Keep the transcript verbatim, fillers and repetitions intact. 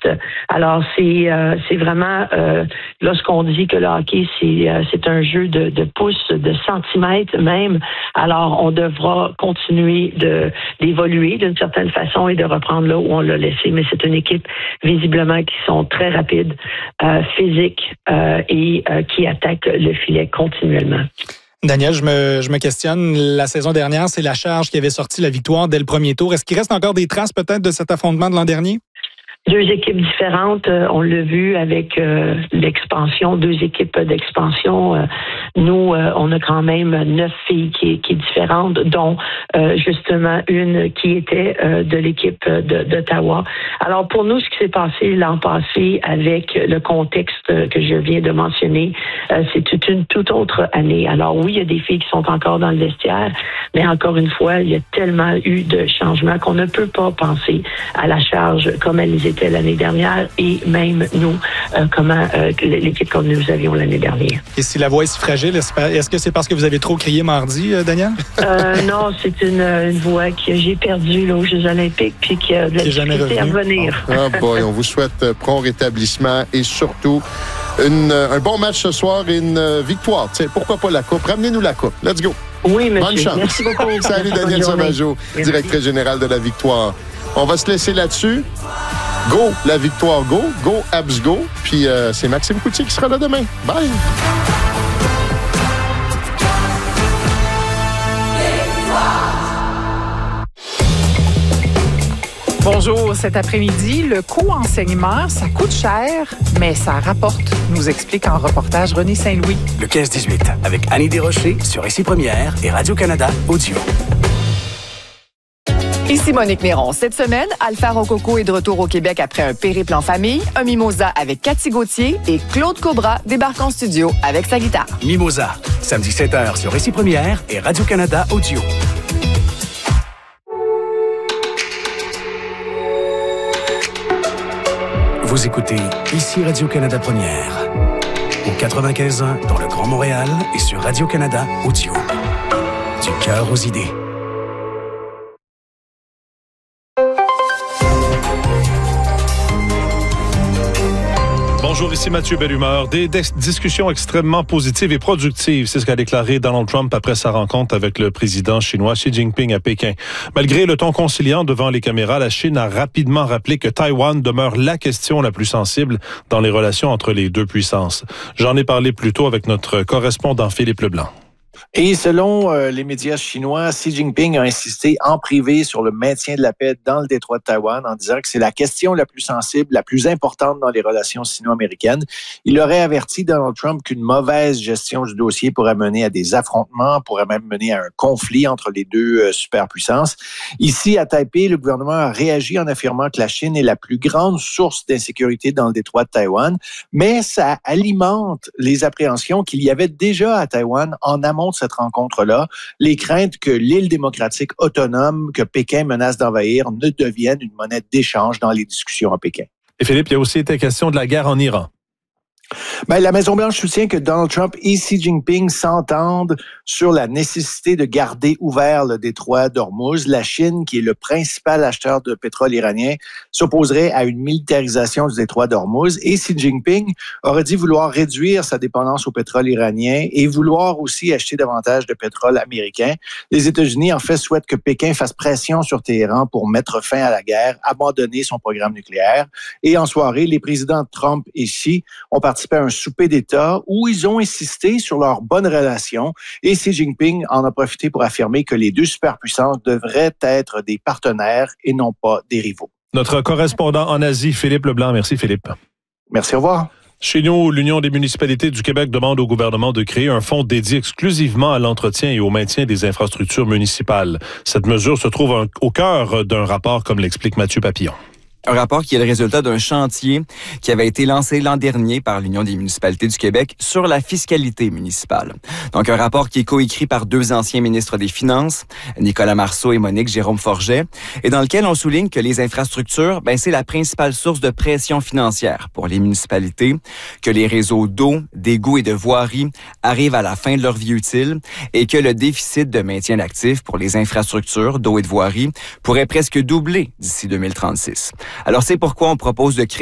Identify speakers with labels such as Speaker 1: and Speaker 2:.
Speaker 1: forte. Alors, c'est euh, c'est vraiment, euh, lorsqu'on dit que le hockey, c'est euh, c'est un jeu de, de pouces, de centimètres même, alors on devra continuer de d'évoluer d'une certaine façon et de reprendre là où on l'a laissé. Mais c'est une équipe, visiblement, qui sont très rapides, euh, physiques euh, et euh, qui attaquent le filet continuellement.
Speaker 2: Daniel, je me, je me questionne. La saison dernière, c'est la Charge qui avait sorti la victoire dès le premier tour. Est-ce qu'il reste encore des traces peut-être de cet affrontement de l'an dernier?
Speaker 1: Deux équipes différentes, euh, on l'a vu avec euh, l'expansion, deux équipes d'expansion. Euh, nous, euh, on a quand même neuf filles qui, qui est différente, dont euh, justement une qui était euh, de l'équipe de, d'Ottawa. Alors pour nous, ce qui s'est passé l'an passé avec le contexte que je viens de mentionner, euh, c'est toute une toute autre année. Alors oui, il y a des filles qui sont encore dans le vestiaire, mais encore une fois, il y a tellement eu de changements qu'on ne peut pas penser à la Charge comme elle les était l'année dernière et même nous, euh, comment euh, l'équipe que nous avions l'année dernière.
Speaker 2: Et si la voix est si fragile, est-ce que c'est parce que vous avez trop crié mardi, euh, Daniel?
Speaker 1: Euh, non, c'est une, une voix que j'ai perdue là, aux Jeux olympiques puis qui a de la difficulté à revenir.
Speaker 3: Ah boy, on vous souhaite prompt rétablissement et surtout une, un bon match ce soir et une victoire. T'sais, pourquoi pas la coupe? Ramenez-nous la coupe. Let's go.
Speaker 1: Oui, monsieur.
Speaker 3: Bonne chance.
Speaker 1: Merci beaucoup.
Speaker 3: Salut Daniel Sauvageau, directrice générale de la Victoire. On va se laisser là-dessus. Go, la Victoire, go. Go, Abs, go. Puis euh, c'est Maxime Coutier qui sera là demain. Bye.
Speaker 4: Bonjour, cet après-midi, le co-enseignement, ça coûte cher, mais ça rapporte, nous explique en reportage René Saint-Louis.
Speaker 5: Le quinze dix-huit, avec Annie Desrochers sur Ici Première et Radio-Canada Audio.
Speaker 6: Ici Monique Néron. Cette semaine, Alpha Rococo est de retour au Québec après un périple en famille, un mimosa avec Cathy Gauthier et Claude Cobra débarque en studio avec sa guitare.
Speaker 5: Mimosa, samedi sept heures sur Ici Première et Radio-Canada Audio. Vous écoutez Ici Radio-Canada Première, au quatre-vingt-quinze ans dans le Grand Montréal et sur Radio-Canada Audio. Du cœur aux idées.
Speaker 7: Bonjour, ici Mathieu Bellumeur. Des, des discussions extrêmement positives et productives, c'est ce qu'a déclaré Donald Trump après sa rencontre avec le président chinois Xi Jinping à Pékin. Malgré le ton conciliant devant les caméras, la Chine a rapidement rappelé que Taïwan demeure la question la plus sensible dans les relations entre les deux puissances. J'en ai parlé plus tôt avec notre correspondant Philippe Leblanc.
Speaker 8: Et selon euh, les médias chinois, Xi Jinping a insisté en privé sur le maintien de la paix dans le détroit de Taïwan en disant que c'est la question la plus sensible, la plus importante dans les relations sino-américaines. Il aurait averti Donald Trump qu'une mauvaise gestion du dossier pourrait mener à des affrontements, pourrait même mener à un conflit entre les deux euh, superpuissances. Ici, à Taipei, le gouvernement a réagi en affirmant que la Chine est la plus grande source d'insécurité dans le détroit de Taïwan, mais ça alimente les appréhensions qu'il y avait déjà à Taïwan en amont de cette rencontre-là, les craintes que l'île démocratique autonome que Pékin menace d'envahir ne devienne une monnaie d'échange dans les discussions à Pékin.
Speaker 7: Et Philippe, il y a aussi été question de la guerre en Iran.
Speaker 8: Ben, la Maison-Blanche soutient que Donald Trump et Xi Jinping s'entendent sur la nécessité de garder ouvert le détroit d'Ormuz. La Chine, qui est le principal acheteur de pétrole iranien, s'opposerait à une militarisation du détroit d'Ormuz. Et Xi Jinping aurait dit vouloir réduire sa dépendance au pétrole iranien et vouloir aussi acheter davantage de pétrole américain. Les États-Unis, en fait, souhaitent que Pékin fasse pression sur Téhéran pour mettre fin à la guerre, abandonner son programme nucléaire. Et en soirée, les présidents Trump et Xi ont participé à un souper d'État où ils ont insisté sur leur bonne relation et Xi Jinping en a profité pour affirmer que les deux superpuissances devraient être des partenaires et non pas des rivaux.
Speaker 7: Notre correspondant en Asie, Philippe Leblanc. Merci Philippe.
Speaker 8: Merci, au revoir.
Speaker 7: Chez nous, l'Union des municipalités du Québec demande au gouvernement de créer un fonds dédié exclusivement à l'entretien et au maintien des infrastructures municipales. Cette mesure se trouve au cœur d'un rapport, comme l'explique Mathieu Papillon.
Speaker 9: Un rapport qui est le résultat d'un chantier qui avait été lancé l'an dernier par l'Union des municipalités du Québec sur la fiscalité municipale. Donc, un rapport qui est coécrit par deux anciens ministres des Finances, Nicolas Marceau et Monique Jérôme Forget, et dans lequel on souligne que les infrastructures, ben, c'est la principale source de pression financière pour les municipalités, que les réseaux d'eau, d'égouts et de voirie arrivent à la fin de leur vie utile et que le déficit de maintien d'actifs pour les infrastructures d'eau et de voirie pourrait presque doubler d'ici deux mille trente-six. Alors, c'est pourquoi on propose de créer